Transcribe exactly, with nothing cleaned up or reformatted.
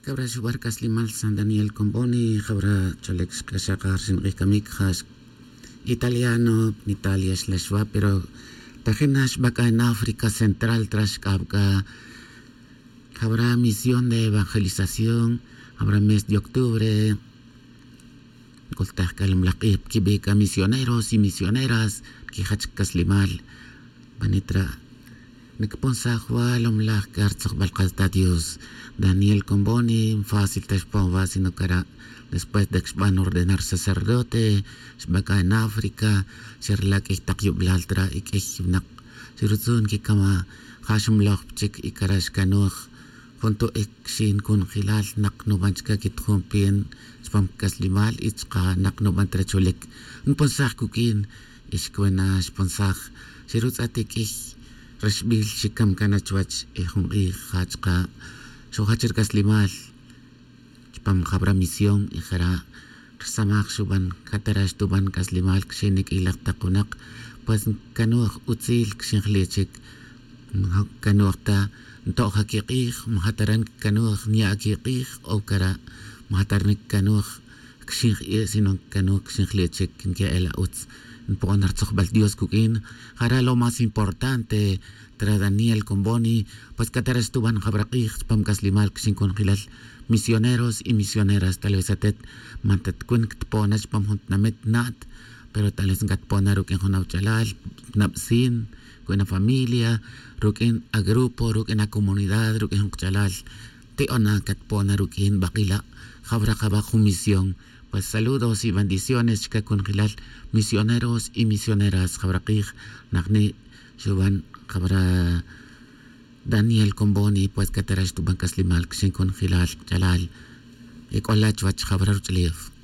Cabra Shubar Caslimal San Daniel Comboni, Cabra Cholex Casakar Sin Rikamik Italiano, Italia Slashwa, pero Tajenash Baka en África Central, tras Kabka, habrá misión de evangelización, habrá mes de octubre, Goltahkal Mlaqib, Kibika, misioneros y misioneras, Kihach Caslimal, Banitra. Nekponsa Juan Omlach Gartzog Balcasta Dios Daniel Comboni fácil tashpon va sino cara después de que van a ordenar sacerdote Shbaka en África Sherla que está yublaltra y que nak Sirutsun que kama Hashim Lochchik y Karash Kanuch junto Ekshin kun Hilal nak no banchka kit humpien Spam Kaslimal itzka nak no bantracholek Nponsach kukin Ishkwena sponsach Sirutsatik ich Rashbil shikam kana chwach ehungi khachqa sohachir kaslimal chpam khabra misión ijara samak suban katarash tuban kaslimal kshenik ilaq taqunak pues kanuq utzil kshinglechik kanuqta nto haqiqih mahataran kanuq nya haqiqih o kara mahatarnik kanuq kshin sino kanuq kshinglechik kinke ela utz poner tzokbal Dios kukin hará lo más importante tra Daniel Comboni pues catara estuban jabraqih pam kaslimal sin congilal misioneros y misioneras tal vez atet mantat kun ponas pam namet nat pero tal vez gat ponar uken honauchalal napsin con la familia ruken a grupo ruken a comunidad ruken chalal te ona gat ponar uken bakila jabraqaba misión. Pues saludos y bendiciones chica con hilal misioneros y misioneras jabraqih nagni shuban jabra Daniel Comboni pues catarash tu bancas limal kshin con hilal jalal y con la chwach jabra ruchlief